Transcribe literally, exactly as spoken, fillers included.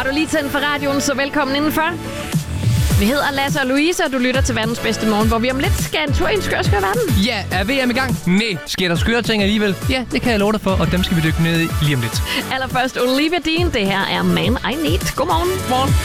Har du lige tændt for radioen, så velkommen indenfor. Vi hedder Lasse og Louise, og du lytter til verdens bedste morgen, hvor vi om lidt skal en tur i en skør, skør verden. Ja, er V M i gang? Nej. Sker der skøre ting alligevel? Ja, det kan jeg love dig for, og dem skal vi dykke ned i lige om lidt. Allerførst Olivia Dean, det her er Man I Need. Godmorgen. Morgen.